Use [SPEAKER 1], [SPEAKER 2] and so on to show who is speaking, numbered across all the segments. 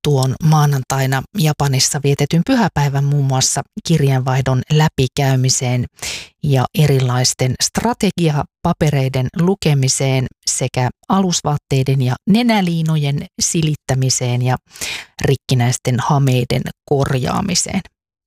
[SPEAKER 1] tuon maanantaina Japanissa vietetyn pyhäpäivän muun muassa kirjeenvaihdon läpikäymiseen ja erilaisten strategiapapereiden lukemiseen sekä alusvaatteiden ja nenäliinojen silittämiseen ja rikkinäisten hameiden korjaamiseen.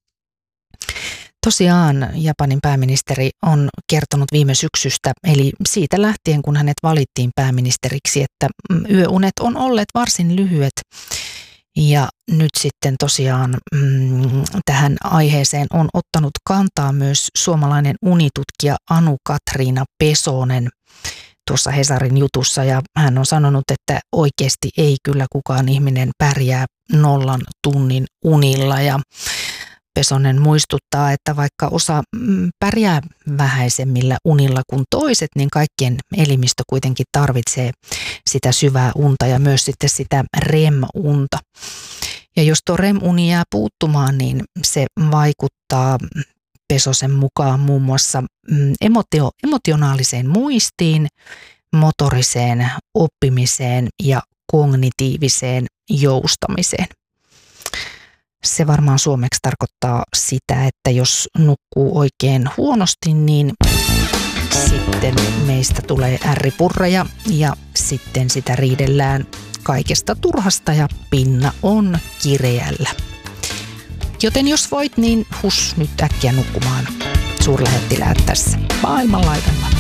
[SPEAKER 1] Tosiaan Japanin pääministeri on kertonut viime syksystä, eli siitä lähtien kun hänet valittiin pääministeriksi, että yöunet on olleet varsin lyhyet. Ja nyt sitten tosiaan tähän aiheeseen on ottanut kantaa myös suomalainen unitutkija Anu-Katriina Pesonen tuossa Hesarin jutussa. Ja hän on sanonut, että oikeasti ei kyllä kukaan ihminen pärjää 0 tunnin unilla. Ja Pesonen muistuttaa, että vaikka osa pärjää vähäisemmillä unilla kuin toiset, niin kaikkien elimistö kuitenkin tarvitsee sitä syvää unta ja myös sitten sitä REM-unta. Ja jos tuo REM-uni jää puuttumaan, niin se vaikuttaa Pesosen mukaan muun muassa emotionaaliseen muistiin, motoriseen oppimiseen ja kognitiiviseen joustamiseen. Se varmaan suomeksi tarkoittaa sitä, että jos nukkuu oikein huonosti, niin sitten meistä tulee ärripurreja ja sitten sitä riidellään kaikesta turhasta ja pinna on kireällä. Joten jos voit, niin hus nyt äkkiä nukkumaan. Suurlähettiläät tässä maailmanlaidan.